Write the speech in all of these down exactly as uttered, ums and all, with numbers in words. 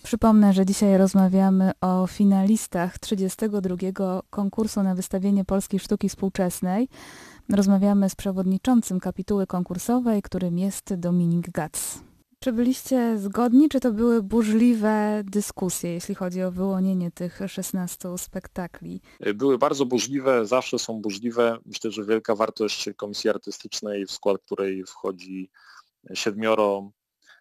Przypomnę, że dzisiaj rozmawiamy o finalistach trzydziestego drugiego konkursu na wystawienie polskiej sztuki współczesnej. Rozmawiamy z przewodniczącym kapituły konkursowej, którym jest Dominik Gac. Czy byliście zgodni, czy to były burzliwe dyskusje, jeśli chodzi o wyłonienie tych szesnastu spektakli? Były bardzo burzliwe, zawsze są burzliwe. Myślę, że wielka wartość Komisji Artystycznej, w skład której wchodzi siedmioro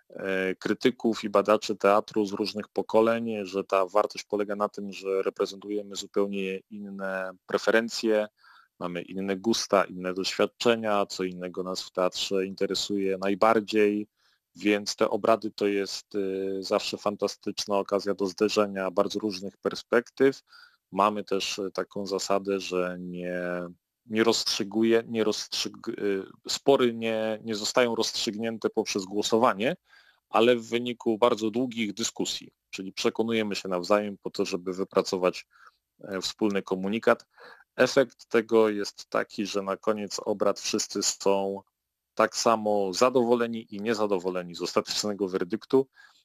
krytyków i badaczy teatru z różnych pokoleń, że ta wartość polega na tym, że reprezentujemy zupełnie inne preferencje, mamy inne gusta, inne doświadczenia, co innego nas w teatrze interesuje najbardziej, więc te obrady to jest zawsze fantastyczna okazja do zderzenia bardzo różnych perspektyw. Mamy też taką zasadę, że nie, nie rozstrzyguje, nie rozstrzyg, spory nie, nie zostają rozstrzygnięte poprzez głosowanie, ale w wyniku bardzo długich dyskusji, czyli przekonujemy się nawzajem po to, żeby wypracować wspólny komunikat. Efekt tego jest taki, że na koniec obrad wszyscy są tak samo zadowoleni i niezadowoleni z ostatecznego werdyktu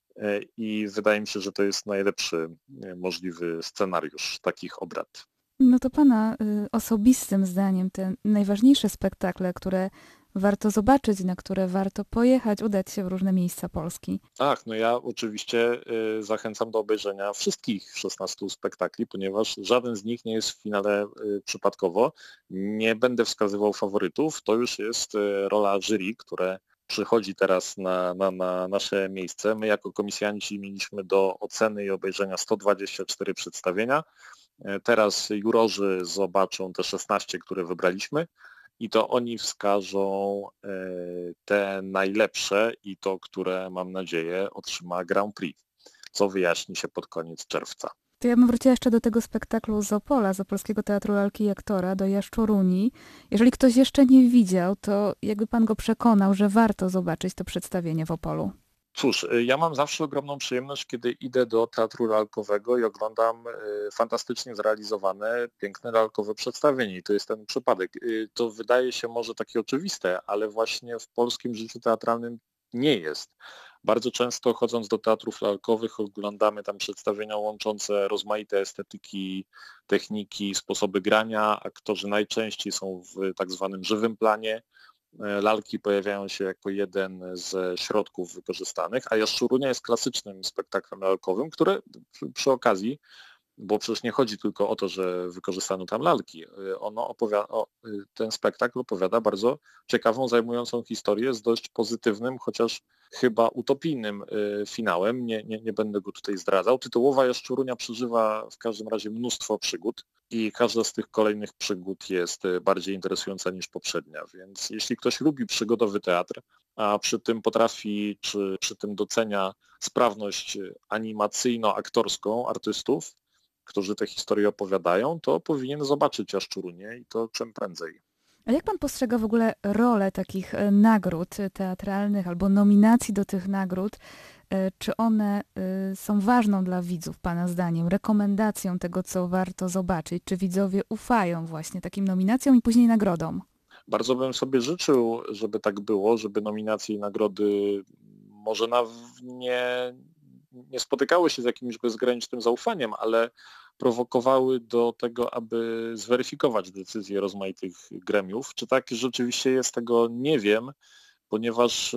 i wydaje mi się, że to jest najlepszy możliwy scenariusz takich obrad. No to pana y, osobistym zdaniem te najważniejsze spektakle, które warto zobaczyć, na które warto pojechać, udać się w różne miejsca Polski. Ach, no ja oczywiście y, zachęcam do obejrzenia wszystkich szesnastu spektakli, ponieważ żaden z nich nie jest w finale y, przypadkowo. Nie będę wskazywał faworytów, to już jest y, rola jury, które przychodzi teraz na, na, na nasze miejsce. My jako komisjanci mieliśmy do oceny i obejrzenia sto dwadzieścia cztery przedstawienia. Teraz jurorzy zobaczą te szesnaście, które wybraliśmy i to oni wskażą te najlepsze i to, które mam nadzieję otrzyma Grand Prix, co wyjaśni się pod koniec czerwca. To ja bym wróciła jeszcze do tego spektaklu z Opola, z Opolskiego Teatru Lalki i Aktora, do Jaszczuruni. Jeżeli ktoś jeszcze nie widział, to jakby pan go przekonał, że warto zobaczyć to przedstawienie w Opolu? Cóż, ja mam zawsze ogromną przyjemność, kiedy idę do teatru lalkowego i oglądam fantastycznie zrealizowane, piękne lalkowe przedstawienie. I to jest ten przypadek. To wydaje się może takie oczywiste, ale właśnie w polskim życiu teatralnym nie jest. Bardzo często chodząc do teatrów lalkowych oglądamy tam przedstawienia łączące rozmaite estetyki, techniki, sposoby grania. Aktorzy najczęściej są w tak zwanym żywym planie. Lalki pojawiają się jako jeden z środków wykorzystanych, a Jaszczurunia jest klasycznym spektaklem lalkowym, które przy okazji, bo przecież nie chodzi tylko o to, że wykorzystano tam lalki, ono opowiada, ten spektakl opowiada bardzo ciekawą, zajmującą historię z dość pozytywnym, chociaż chyba utopijnym finałem, nie, nie, nie będę go tutaj zdradzał. Tytułowa Jaszczurunia przeżywa w każdym razie mnóstwo przygód i każda z tych kolejnych przygód jest bardziej interesująca niż poprzednia, więc jeśli ktoś lubi przygodowy teatr, a przy tym potrafi, czy przy tym docenia sprawność animacyjno-aktorską artystów, którzy te historie opowiadają, to powinien zobaczyć Jaszczurunię i to czym prędzej. A jak pan postrzega w ogóle rolę takich nagród teatralnych albo nominacji do tych nagród? Czy one są ważną dla widzów, pana zdaniem, rekomendacją tego, co warto zobaczyć? Czy widzowie ufają właśnie takim nominacjom i później nagrodom? Bardzo bym sobie życzył, żeby tak było, żeby nominacje i nagrody może na nie, nie spotykały się z jakimś bezgranicznym zaufaniem, ale prowokowały do tego, aby zweryfikować decyzje rozmaitych gremiów. Czy tak rzeczywiście jest, tego nie wiem, ponieważ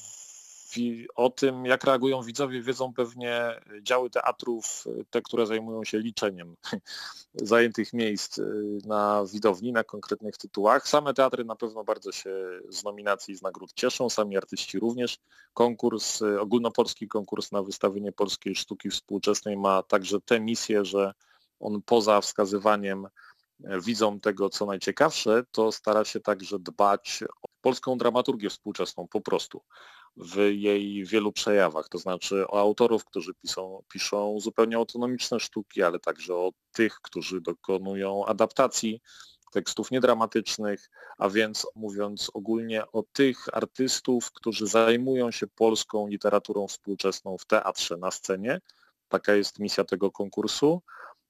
o tym, jak reagują widzowie, wiedzą pewnie działy teatrów, te, które zajmują się liczeniem zajętych miejsc na widowni, na konkretnych tytułach. Same teatry na pewno bardzo się z nominacji i z nagród cieszą, sami artyści również. Konkurs, ogólnopolski konkurs na wystawienie polskiej sztuki współczesnej ma także tę misję, że on poza wskazywaniem widzom tego, co najciekawsze, to stara się także dbać o polską dramaturgię współczesną po prostu w jej wielu przejawach, to znaczy o autorów, którzy piszą, piszą zupełnie autonomiczne sztuki, ale także o tych, którzy dokonują adaptacji tekstów niedramatycznych, a więc mówiąc ogólnie o tych artystów, którzy zajmują się polską literaturą współczesną w teatrze, na scenie. Taka jest misja tego konkursu.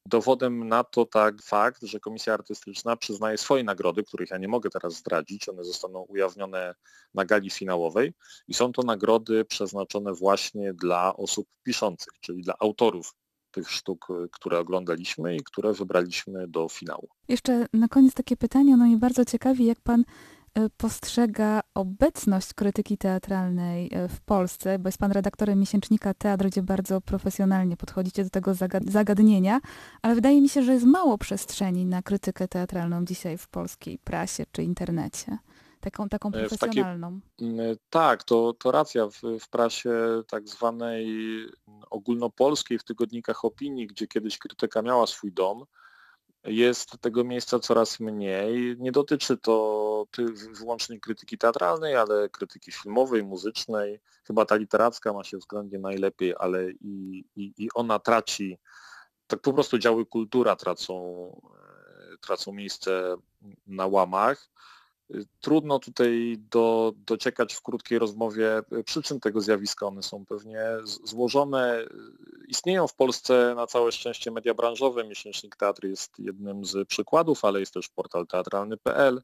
Dowodem na to tak fakt, że Komisja Artystyczna przyznaje swoje nagrody, których ja nie mogę teraz zdradzić, one zostaną ujawnione na gali finałowej i są to nagrody przeznaczone właśnie dla osób piszących, czyli dla autorów tych sztuk, które oglądaliśmy i które wybraliśmy do finału. Jeszcze na koniec takie pytanie, ono mnie bardzo ciekawi, jak pan postrzega obecność krytyki teatralnej w Polsce, bo jest pan redaktorem miesięcznika Teatr, gdzie bardzo profesjonalnie podchodzicie do tego zagadnienia, ale wydaje mi się, że jest mało przestrzeni na krytykę teatralną dzisiaj w polskiej prasie czy internecie. Taką, taką profesjonalną. Takiej, tak, to, to racja. W, w prasie tak zwanej ogólnopolskiej, w tygodnikach opinii, gdzie kiedyś krytyka miała swój dom, jest tego miejsca coraz mniej. Nie dotyczy to wyłącznie krytyki teatralnej, ale krytyki filmowej, muzycznej. Chyba ta literacka ma się względnie najlepiej, ale i, i, i ona traci, tak po prostu działy kultura tracą, tracą miejsce na łamach. Trudno tutaj do, dociekać w krótkiej rozmowie przyczyn tego zjawiska. One są pewnie złożone. Istnieją w Polsce na całe szczęście media branżowe. Miesięcznik Teatr jest jednym z przykładów, ale jest też portal teatralny kropka pe el.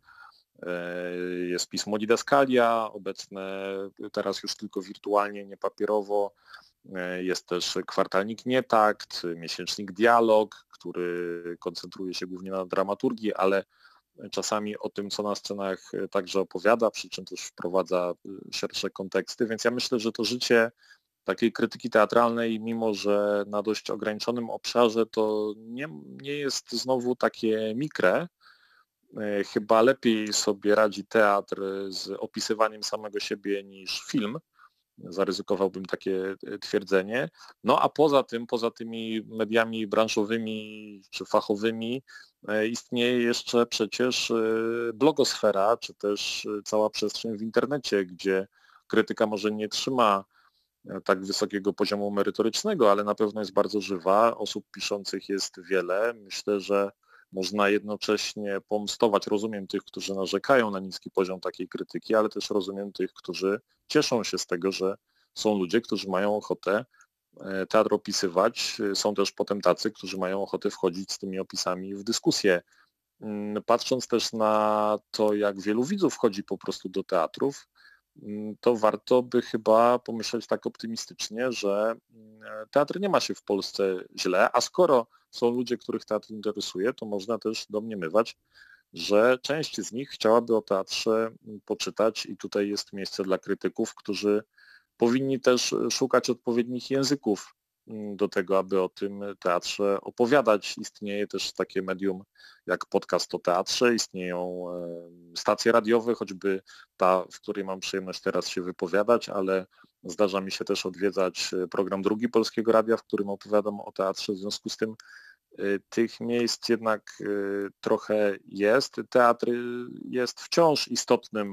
Jest pismo Didaskalia, obecne teraz już tylko wirtualnie, nie papierowo. Jest też kwartalnik Nietakt, miesięcznik Dialog, który koncentruje się głównie na dramaturgii, ale czasami o tym, co na scenach także opowiada, przy czym też wprowadza szersze konteksty, więc ja myślę, że to życie takiej krytyki teatralnej, mimo że na dość ograniczonym obszarze, to nie, nie jest znowu takie mikre. Chyba lepiej sobie radzi teatr z opisywaniem samego siebie niż film. Zaryzykowałbym takie twierdzenie. No a poza tym, poza tymi mediami branżowymi czy fachowymi istnieje jeszcze przecież blogosfera, czy też cała przestrzeń w internecie, gdzie krytyka może nie trzyma tak wysokiego poziomu merytorycznego, ale na pewno jest bardzo żywa. Osób piszących jest wiele. Myślę, że można jednocześnie pomstować. Rozumiem tych, którzy narzekają na niski poziom takiej krytyki, ale też rozumiem tych, którzy cieszą się z tego, że są ludzie, którzy mają ochotę teatr opisywać. Są też potem tacy, którzy mają ochotę wchodzić z tymi opisami w dyskusję. Patrząc też na to, jak wielu widzów wchodzi po prostu do teatrów, to warto by chyba pomyśleć tak optymistycznie, że teatr nie ma się w Polsce źle, a skoro są ludzie, których teatr interesuje, to można też domniemywać, że część z nich chciałaby o teatrze poczytać i tutaj jest miejsce dla krytyków, którzy powinni też szukać odpowiednich języków do tego, aby o tym teatrze opowiadać. Istnieje też takie medium jak podcast o teatrze, istnieją stacje radiowe, choćby ta, w której mam przyjemność teraz się wypowiadać, ale zdarza mi się też odwiedzać program Drugi Polskiego Radia, w którym opowiadam o teatrze, w związku z tym tych miejsc jednak trochę jest. Teatr jest wciąż istotnym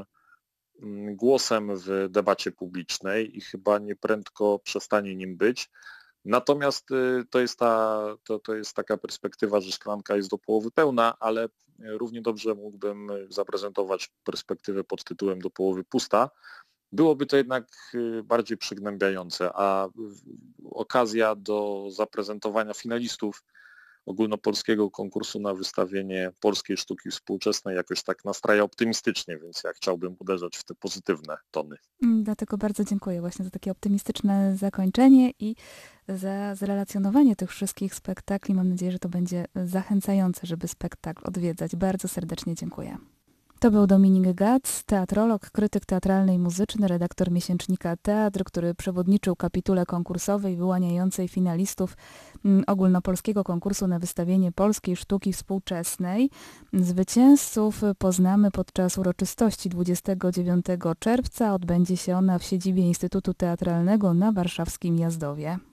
głosem w debacie publicznej i chyba nieprędko przestanie nim być. Natomiast to jest, ta, to, to jest taka perspektywa, że szklanka jest do połowy pełna, ale równie dobrze mógłbym zaprezentować perspektywę pod tytułem do połowy pusta. Byłoby to jednak bardziej przygnębiające, a okazja do zaprezentowania finalistów ogólnopolskiego konkursu na wystawienie polskiej sztuki współczesnej jakoś tak nastraja optymistycznie, więc ja chciałbym uderzać w te pozytywne tony. Dlatego bardzo dziękuję właśnie za takie optymistyczne zakończenie i za zrelacjonowanie tych wszystkich spektakli. Mam nadzieję, że to będzie zachęcające, żeby spektakl odwiedzać. Bardzo serdecznie dziękuję. To był Dominik Gac, teatrolog, krytyk teatralny i muzyczny, redaktor miesięcznika Teatr, który przewodniczył kapitule konkursowej wyłaniającej finalistów ogólnopolskiego konkursu na wystawienie polskiej sztuki współczesnej. Zwycięzców poznamy podczas uroczystości dwudziestego dziewiątego czerwca. Odbędzie się ona w siedzibie Instytutu Teatralnego na warszawskim Jazdowie.